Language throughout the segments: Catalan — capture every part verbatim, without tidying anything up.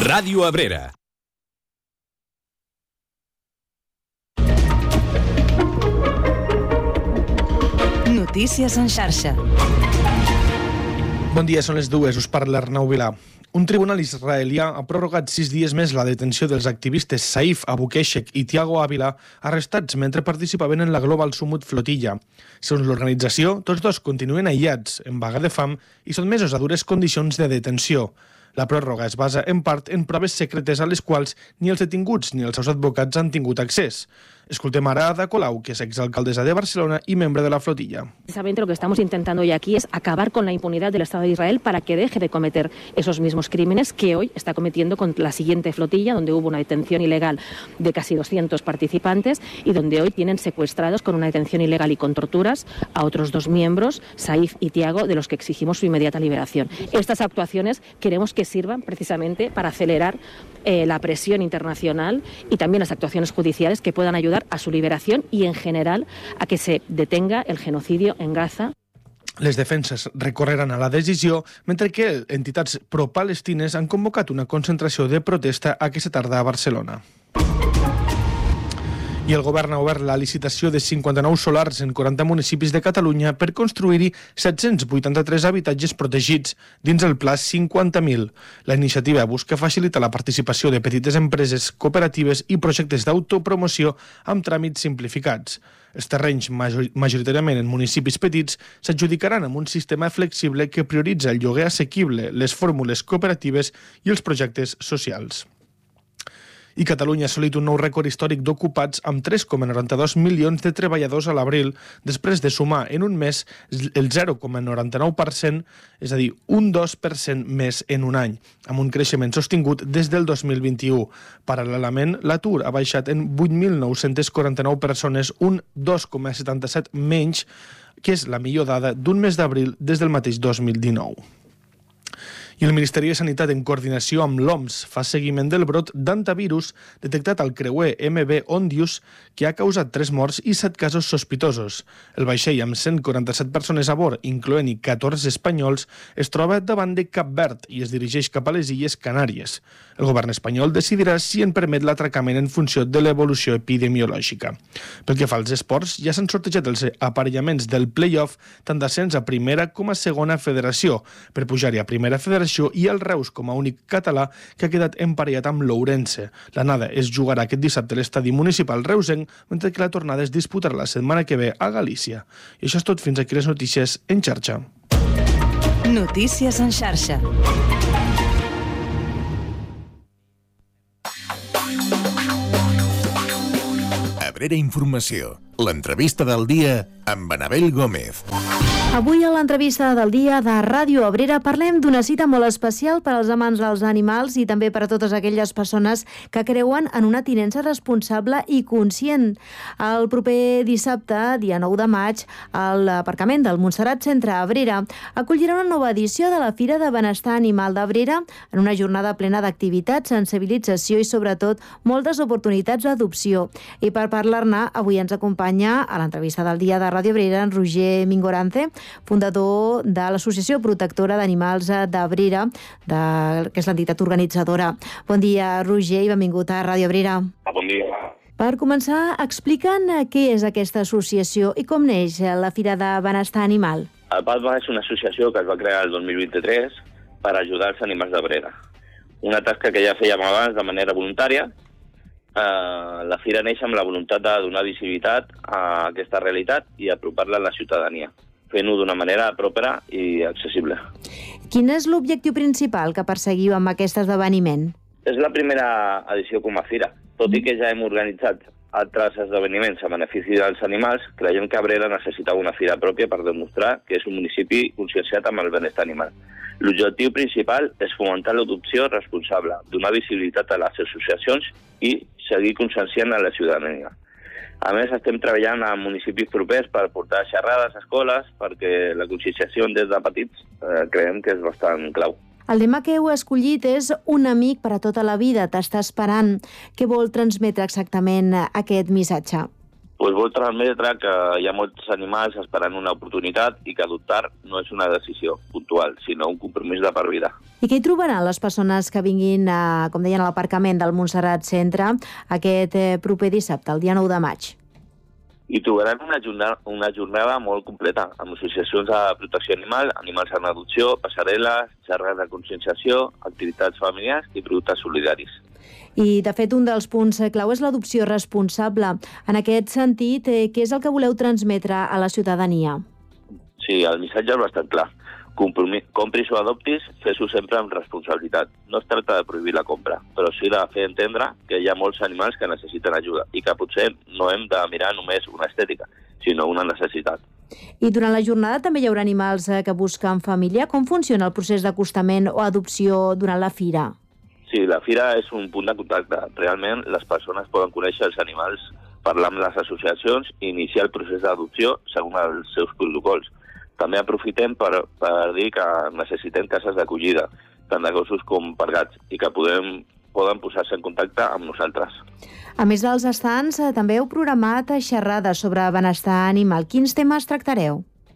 Ràdio Abrera. Notícies en xarxa. Bon dia, són les dues, us parla Arnau Vilà. Un tribunal israelià ha prorrogat sis dies més la detenció dels activistes Saif Abu Keshek i Thiago Ávila, arrestats mentre participaven en la Global Summit Flotilla. Segons l'organització, tots dos continuen aïllats, en vaga de fam i sotmesos a dures condicions de detenció. La pròrroga es basa en part en proves secretes a les quals ni els detinguts ni els seus advocats han tingut accés. Escoltem ara a Ada Colau, que es exalcaldesa de Barcelona y miembro de la flotilla. Precisamente lo que estamos intentando hoy aquí es acabar con la impunidad del Estado de Israel para que deje de cometer esos mismos crímenes que hoy está cometiendo con la siguiente flotilla, donde hubo una detención ilegal de casi doscientos participantes y donde hoy tienen secuestrados con una detención ilegal y con torturas a otros dos miembros, Saif y Thiago, de los que exigimos su inmediata liberación. Estas actuaciones queremos que sirvan precisamente para acelerar eh, la presión internacional y también las actuaciones judiciales que puedan ayudar a su liberación y, en general, a que se detenga el genocidio en Gaza. Les defenses recorreran a la decisió, mentre que entitats pro-palestines han convocat una concentració de protesta aquesta tarda a Barcelona. I el govern ha obert la licitació de cinquanta-nou solars en quaranta municipis de Catalunya per construir-hi set-cents vuitanta-tres habitatges protegits dins el Pla cinquanta mil. La iniciativa busca facilitar la participació de petites empreses, cooperatives i projectes d'autopromoció amb tràmits simplificats. Els terrenys, majoritàriament en municipis petits, s'adjudicaran amb un sistema flexible que prioritza el lloguer assequible, les fórmules cooperatives i els projectes socials. I Catalunya ha assolit un nou rècord històric d'ocupats amb tres coma noranta-dos milions de treballadors a l'abril, després de sumar en un mes el zero coma noranta-nou per cent, és a dir, un dos per cent més en un any, amb un creixement sostingut des del dos mil vint-i-u. Paral·lelament, l'atur ha baixat en vuit mil nou-cents quaranta-nou persones, un dos coma setanta-set menys, que és la millor dada d'un mes d'abril des del mateix dos mil dinou. I el Ministeri de Sanitat, en coordinació amb l'O M S, fa seguiment del brot d'antivirus detectat al creuer M V Ondius, que ha causat tres morts i set casos sospitosos. El vaixell, amb cent quaranta-set persones a bord, incloent-hi catorze espanyols, es troba davant de Cap Verd i es dirigeix cap a les Illes Canàries. El govern espanyol decidirà si en permet l'atracament en funció de l'evolució epidemiològica. Pel que fa als esports, ja s'han sortejat els aparellaments del play-off tant d'ascens a primera com a segona federació, per pujar-hi a primera federació i el Reus com a únic català que ha quedat emparellat amb l'Ourense. L'anada es jugarà aquest dissabte a l'estadi municipal reusenc, mentre que la tornada es disputarà la setmana que ve a Galícia. I això és tot, fins aquí les notícies en xarxa. Notícies en xarxa. Abrera Informació, l'entrevista del dia amb Anabel Gómez. Avui a l'entrevista del dia de Ràdio Abrera parlem d'una cita molt especial per als amants dels animals i també per a totes aquelles persones que creuen en una tinença responsable i conscient. El proper dissabte, dia nou de maig, a l'aparcament del Montserrat Centre Abrera acollirà una nova edició de la Fira de Benestar Animal d'Abrera en una jornada plena d'activitats, sensibilització i sobretot moltes oportunitats d'adopció. I per parlar-ne, avui ens acompanya a l'entrevista del dia de Ràdio Abrera en Roger Mingorance, fundador de l'Associació Protectora d'Animals d'Abrera, de, que és l'entitat organitzadora. Bon dia, Roger, i benvingut a Ràdio Abrera. Bon dia. Per començar, explica'ns què és aquesta associació i com neix la Fira de Benestar Animal. El P A D B A és una associació que es va crear el dos mil vint-i-tres per ajudar els animals d'Abrera. Una tasca que ja fèiem abans de manera voluntària. Uh, la Fira neix amb la voluntat de donar visibilitat a aquesta realitat i apropar-la a la ciutadania, fent-ho d'una manera pròpera i accessible. Quin és l'objectiu principal que perseguiu amb aquest esdeveniment? És la primera edició com a fira. Tot i que ja hem organitzat altres esdeveniments a benefici dels animals, creiem que Abrera necessitava una fira pròpia per demostrar que és un municipi conscienciat amb el benestar animal. L'objectiu principal és fomentar l'adopció responsable, donar visibilitat a les associacions i seguir conscienciant a la ciutadania. A més, estem treballant a municipis propers per portar xerrades a escoles, perquè la conscienciació des de petits eh, creiem que és bastant clau. El lema que heu escollit és un amic per a tota la vida, t'està esperant. Què vol transmetre exactament aquest missatge? Pues vol transmetre que hi ha molts animals esperant una oportunitat i que adoptar no és una decisió puntual, sinó un compromís de per vida. I què hi trobaran les persones que vinguin, a, com deien, a l'aparcament del Montserrat Centre aquest eh, proper dissabte, el dia nou de maig? I trobaran una jornada, una jornada molt completa, amb associacions de protecció animal, animals en adopció, passarel·les, xerrades de conscienciació, activitats familiars i productes solidaris. I, de fet, un dels punts clau és l'adopció responsable. En aquest sentit, eh, què és el que voleu transmetre a la ciutadania? Sí, el missatge és bastant clar. Compromís, compris o adoptis, fes-ho sempre amb responsabilitat. No es tracta de prohibir la compra, però sí de fer entendre que hi ha molts animals que necessiten ajuda i que potser no hem de mirar només una estètica, sinó una necessitat. I durant la jornada també hi haurà animals eh, que busquen família. Com funciona el procés d'acostament o adopció durant la fira? Sí, la fira és un punt de contacte. Realment, les persones poden conèixer els animals, parlar amb les associacions i iniciar el procés d'adopció segons els seus protocols. També aprofitem per, per dir que necessitem cases d'acollida, tant de gossos com per gats, i que podem, poden posar-se en contacte amb nosaltres. A més dels estants, eh, també heu programat xerrades sobre benestar animal. Quins temes tractareu?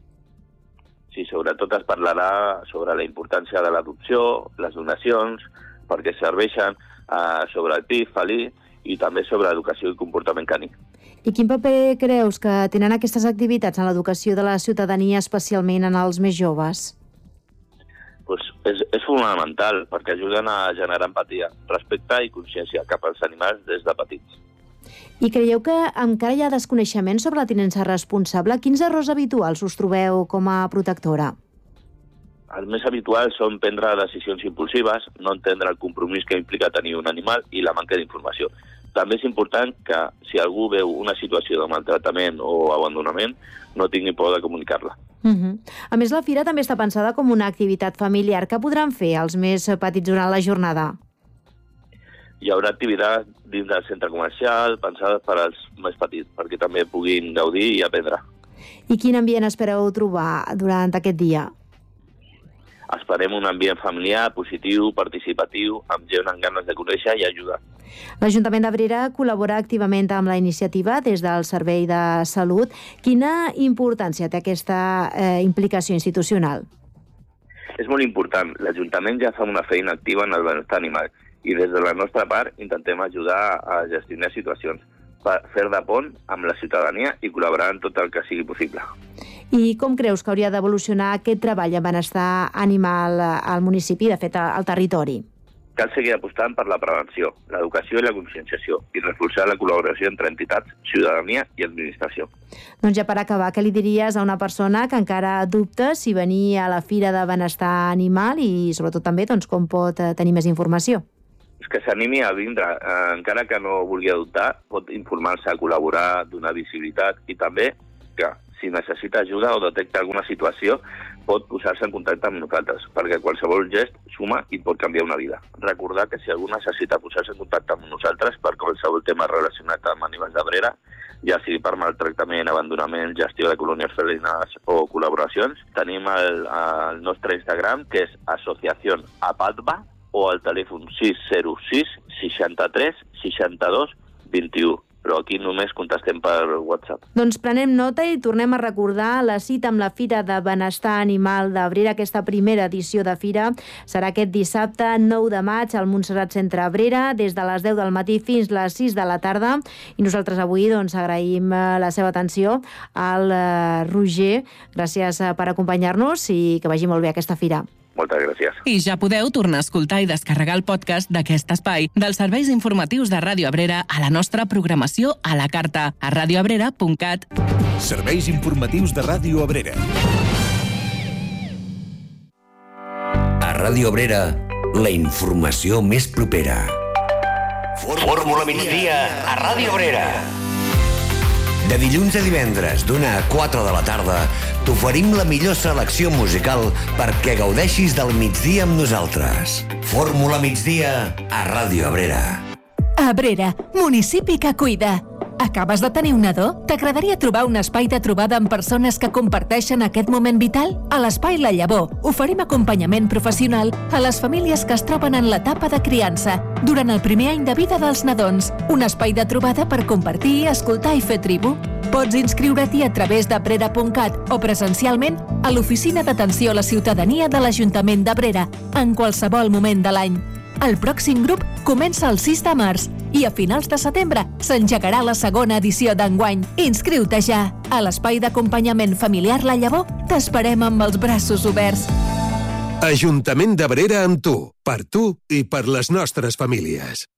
Sí, sobretot es parlarà sobre la importància de l'adopció, les donacions, perquè serveixen eh, sobre el P I F, felí, i també sobre educació i comportament caní. I quin paper creus que tenen aquestes activitats en l'educació de la ciutadania, especialment en els més joves? Pues és, és fonamental, perquè ajuden a generar empatia, respecte i consciència cap als animals des de petits. I creieu que encara hi ha desconeixement sobre la tinença responsable? Quins errors habituals us trobeu com a protectora? Els més habituals són prendre decisions impulsives, no entendre el compromís que implica tenir un animal i la manca d'informació. També és important que, si algú veu una situació de maltractament o abandonament, no tingui por de comunicar-la. Uh-huh. A més, la fira també està pensada com una activitat familiar. Què podran fer els més petits durant la jornada? Hi haurà activitats dins del centre comercial pensades per als més petits, perquè també puguin gaudir i aprendre. I quin ambient espereu trobar durant aquest dia? Esperem un ambient familiar, positiu, participatiu, amb gent amb ganes de conèixer i ajudar. L'Ajuntament d'Abrera col·labora activament amb la iniciativa des del Servei de Salut. Quina importància té aquesta eh, implicació institucional? És molt important. L'Ajuntament ja fa una feina activa en el benestar animal i des de la nostra part intentem ajudar a gestionar situacions, per fer de pont amb la ciutadania i col·laborar en tot el que sigui possible. I com creus que hauria d'evolucionar aquest treball en benestar animal al municipi, de fet, al territori? Cal seguir apostant per la prevenció, l'educació i la conscienciació i reforçar la col·laboració entre entitats, ciutadania i administració. Doncs ja per acabar, què li diries a una persona que encara dubta si venir a la Fira de Benestar Animal i sobretot també doncs, com pot tenir més informació? És que s'animi a vindre, eh, encara que no vulgui adoptar, pot informar-se, col·laborar, donar visibilitat i també que si necessita ajuda o detecta alguna situació, pot posar-se en contacte amb nosaltres, perquè qualsevol gest suma i pot canviar una vida. Recordar que si algú necessita posar-se en contacte amb nosaltres per qualsevol tema relacionat amb animals d'Abrera, ja sigui per maltractament, abandonament, gestió de colònies felines o col·laboracions, tenim el, el nostre Instagram, que és Asociación Apatva, o al telèfon sis zero sis seixanta-tres seixanta-dos vint-i-u. Però aquí només contestem per WhatsApp. Doncs prenem nota i tornem a recordar la cita amb la Fira de Benestar Animal d'Abrera. Aquesta primera edició de Fira serà aquest dissabte nou de maig al Montserrat Centre Abrera, des de les deu del matí fins les sis de la tarda. I nosaltres avui doncs, agraïm la seva atenció al Roger. Gràcies per acompanyar-nos i que vagi molt bé aquesta fira. Moltes gràcies. I ja podeu tornar a escoltar i descarregar el podcast d'aquest espai dels serveis informatius de Ràdio Abrera a la nostra programació a la carta a radioabrera punt cat. Serveis informatius de Ràdio Abrera. A Ràdio Abrera, la informació més propera. Fórmula migdia a Ràdio Abrera. De dilluns a divendres, d'una a quatre de la tarda, t'oferim la millor selecció musical perquè gaudeixis del migdia amb nosaltres. Fórmula migdia a Ràdio Abrera. Abrera, municipi que cuida. Acabes de tenir un nadó? T'agradaria trobar un espai de trobada amb persones que comparteixen aquest moment vital? A l'Espai La Llavor oferim acompanyament professional a les famílies que es troben en l'etapa de criança durant el primer any de vida dels nadons. Un espai de trobada per compartir, escoltar i fer tribu. Pots inscriure-t'hi a través d'Abrera punt cat o presencialment a l'Oficina d'Atenció a la Ciutadania de l'Ajuntament d'Abrera, en qualsevol moment de l'any. El pròxim grup comença el sis de març i a finals de setembre s'engegarà la segona edició d'enguany. Inscriu-te ja! A l'espai d'acompanyament familiar La Llavor t'esperem amb els braços oberts. Ajuntament d'Abrera amb tu, per tu i per les nostres famílies.